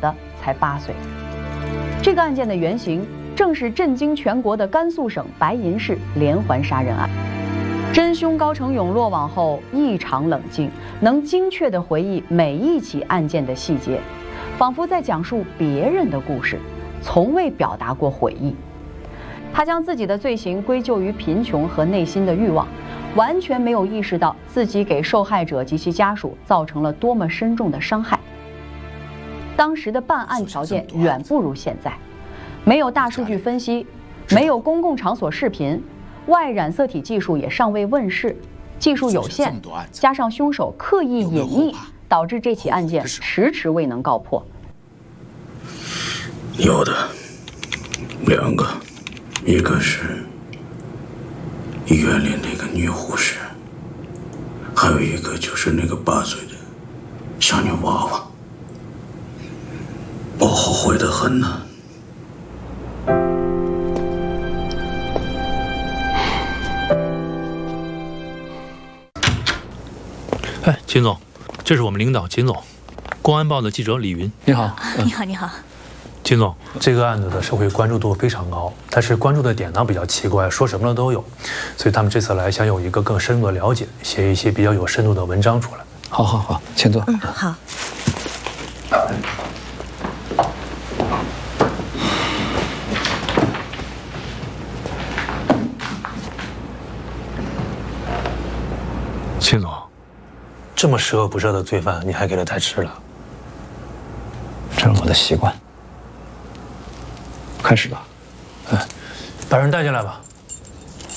的才8岁。这个案件的原型正是震惊全国的甘肃省白银市连环杀人案。真凶高成勇落网后异常冷静，能精确地回忆每一起案件的细节，仿佛在讲述别人的故事，从未表达过悔意。他将自己的罪行归咎于贫穷和内心的欲望，完全没有意识到自己给受害者及其家属造成了多么深重的伤害。当时的办案条件远不如现在，没有大数据分析，没有公共场所视频，外染色体技术也尚未问世，技术有限，加上凶手刻意隐匿，导致这起案件迟迟未能告破。 有的2个，一个是医院里那个女护士，还有一个就是那个8岁的小女娃娃。我后悔得很呢。 哎，秦总，这是我们领导秦总，公安报的记者李云。 你好， 你好，你好。 秦总，这个案子的社会关注度非常高，但是关注的点呢比较奇怪，说什么的都有，所以他们这次来想有一个更深入的了解，写一些比较有深度的文章出来。 好，请坐。 好。 秦总，这么十恶不赦的罪犯，你还给他带吃了？ 这是我的习惯。开始吧。 把人带进来吧。